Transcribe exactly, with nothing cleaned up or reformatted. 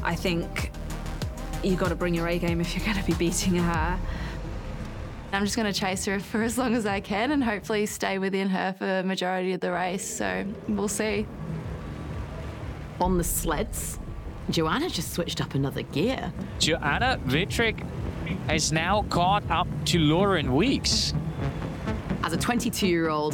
I think you got to bring your A game if you're going to be beating her. I'm just going to chase her for as long as I can and hopefully stay within her for the majority of the race. So we'll see. On the sleds, Joanna just switched up another gear. Joanna Wittrich has now caught up to Lauren Weeks. As a twenty-two-year-old